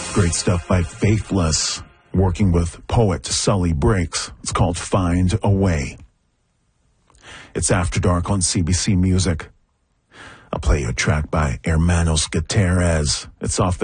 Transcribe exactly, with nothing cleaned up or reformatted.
Great stuff by Faithless, working with poet Sully Breaks. It's called Find a Way. It's After Dark on C B C Music. I'll play you a track by Hermanos Gutierrez. It's off